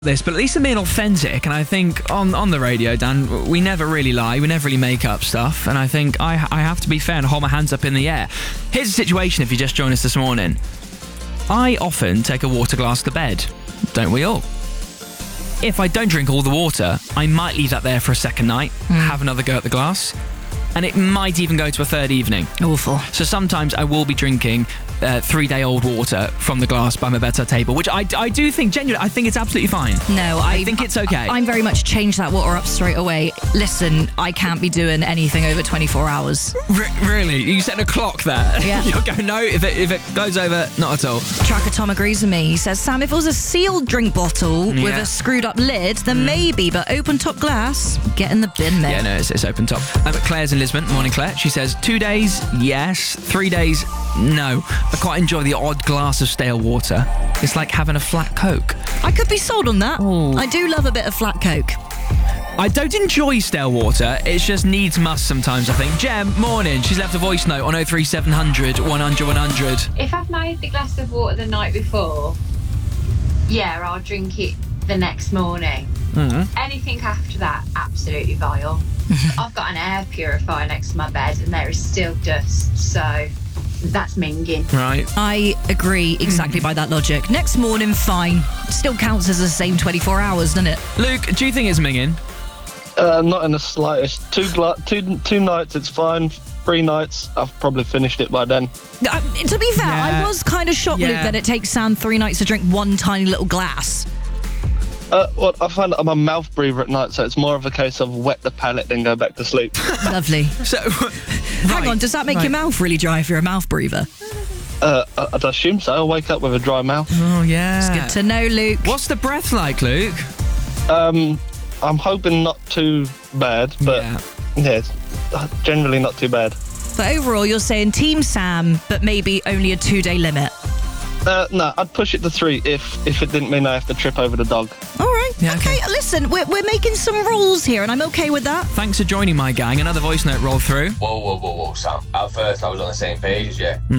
this, but at least I'm being authentic, and I think on the radio, Dan, we never really lie, we never really make up stuff, and I think I have to be fair and hold my hands up in the air. Here's the situation if you just joined us this morning. I often take a water glass to bed, don't we all? If I don't drink all the water, I might leave that there for a second night, have another go at the glass, and it might even go to a third evening. Awful. So sometimes I will be drinking 3-day-old water from the glass by my bedside table, which I do think, genuinely, I think it's absolutely fine. No, I think it's okay. I'm very much change that water up straight away. Listen, I can't be doing anything over 24 hours. Really? You set a clock there? Yeah. You'll go, no, if it goes over, not at all. Tracker Tom agrees with me. He says, Sam, if it was a sealed drink bottle with a screwed up lid, then maybe, but open top glass, get in the bin, mate. Yeah, no, it's open top. But Claire's in Lisbon. Morning, Claire. She says, 2 days, yes. 3 days, no. I quite enjoy the odd glass of stale water. It's like having a flat Coke. I could be sold on that. Ooh. I do love a bit of flat Coke. I don't enjoy stale water. It's just needs must sometimes, I think. Jem, morning. She's left a voice note on 03700 100 100. If I've made the glass of water the night before, yeah, I'll drink it the next morning. Anything after that, absolutely vile. I've got an air purifier next to my bed and there is still dust, so that's minging. Right. I agree exactly by that logic. Next morning, fine. Still counts as the same 24 hours, doesn't it? Luke, do you think it's minging? Not in the slightest. Two nights, it's fine. 3 nights, I've probably finished it by then. To be fair, Yeah. I was kind of shocked, Luke, that it takes Sam 3 nights to drink one tiny little glass. Well, I find that I'm a mouth breather at night, so it's more of a case of wet the palate then go back to sleep. Lovely. So, Hang on, does that make your mouth really dry if you're a mouth breather? I'd assume so. I'll wake up with a dry mouth. Oh, yeah. It's good to know, Luke. What's the breath like, Luke? I'm hoping not too bad, but yeah, it's generally not too bad. But overall, you're saying Team Sam, but maybe only a 2-day limit. No, I'd push it to 3 if it didn't mean I have to trip over the dog. All right. Yeah, okay. Listen, we're making some rules here, and I'm okay with that. Thanks for joining my gang. Another voice note rolled through. Whoa, Sam. At first, I was on the same page as you.